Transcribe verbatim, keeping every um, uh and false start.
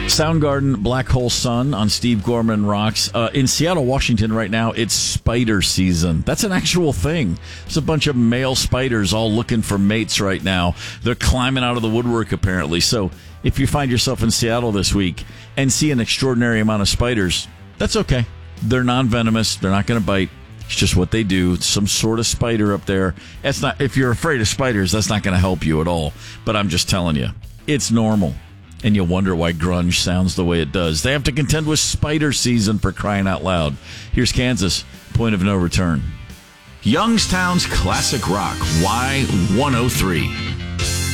Soundgarden, Black Hole Sun on Steve Gorman Rocks. Uh, in Seattle, Washington right now, it's spider season. That's an actual thing. There's a bunch of male spiders all looking for mates right now. They're climbing out of the woodwork, apparently. So if you find yourself in Seattle this week and see an extraordinary amount of spiders, that's okay. They're non-venomous. They're not going to bite. It's just what they do. Some sort of spider up there. That's not. If you're afraid of spiders, that's not going to help you at all. But I'm just telling you, it's normal. And you wonder why grunge sounds the way it does. They have to contend with spider season, for crying out loud. Here's Kansas, Point of No Return. Youngstown's Classic Rock, Y one oh three.